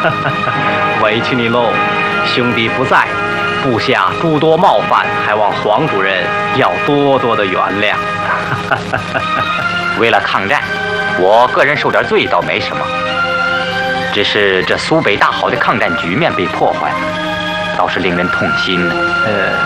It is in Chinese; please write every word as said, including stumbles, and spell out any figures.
委屈你喽，兄弟不在，部下诸多冒犯，还望黄主任要多多的原谅。 为了抗战，我个人受点罪倒没什么，只是这苏北大好的抗战局面被破坏了，倒是令人痛心呢。 呃，